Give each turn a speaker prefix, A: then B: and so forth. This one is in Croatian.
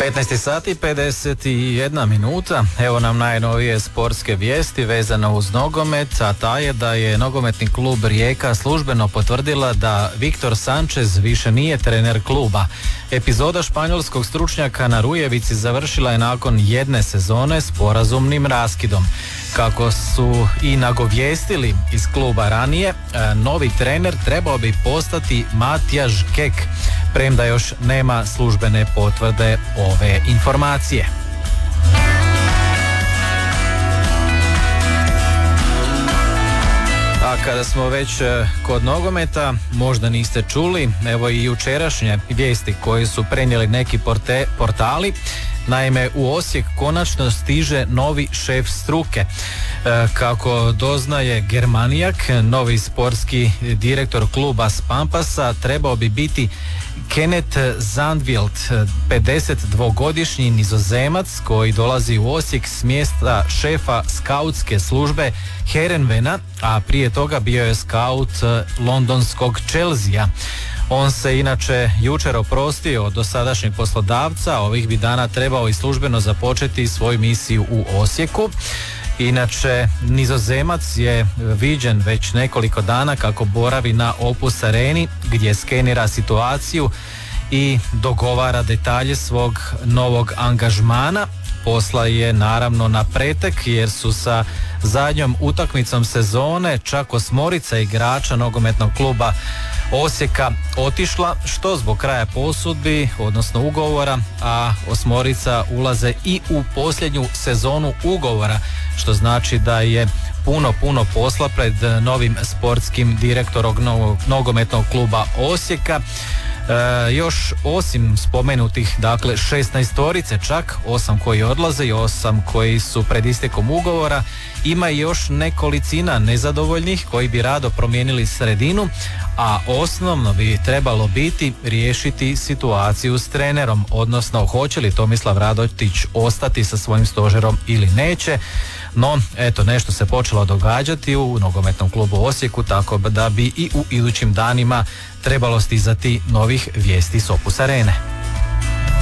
A: 15 sati 51 minuta. Evo nam najnovije sportske vijesti vezano uz nogomet, a ta je da je nogometni klub Rijeka službeno potvrdila da Viktor Sanchez više nije trener kluba. Epizoda španjolskog stručnjaka na Rujevici završila je nakon jedne sezone sporazumnim raskidom. Kako su i nagovijestili iz kluba ranije, novi trener trebao bi postati Matjaž Kek, premda još nema službene potvrde ove informacije. A kada smo već kod nogometa, možda niste čuli, evo i jučerašnje vijesti koje su prenijeli neki portali. Naime, u Osijek konačno stiže novi šef struke. Kako doznaje Germanijak, novi sportski direktor kluba s Pampasa trebao bi biti Kenneth Zandvliet, 52-godišnji Nizozemac koji dolazi u Osijek s mjesta šefa skautske službe Heerenveena, a prije toga bio je skaut londonskog Chelsea. On se inače jučer oprostio od dosadašnjeg poslodavca, ovih bi dana trebao i službeno započeti svoju misiju u Osijeku. Inače, Nizozemac je viđen već nekoliko dana kako boravi na Opus Areni gdje skenira situaciju i dogovara detalje svog novog angažmana. Posla je naravno na pretek jer su sa zadnjom utakmicom sezone čak 8 igrača nogometnog kluba Osijeka otišla, što zbog kraja posudbi, odnosno ugovora, a 8 ulaze i u posljednju sezonu ugovora, što znači da je puno posla pred novim sportskim direktorom nogometnog kluba Osijeka. Još osim spomenutih, dakle 16 čak, 8 koji odlaze i 8 koji su pred istekom ugovora, ima još nekolicina nezadovoljnih koji bi rado promijenili sredinu, a osnovno bi trebalo biti riješiti situaciju s trenerom, odnosno hoće li Tomislav Radotić ostati sa svojim stožerom ili neće. No, eto, nešto se počelo događati u nogometnom klubu Osijeku, tako da bi i u idućim danima trebalo stizati novih vijesti s Opus Arene.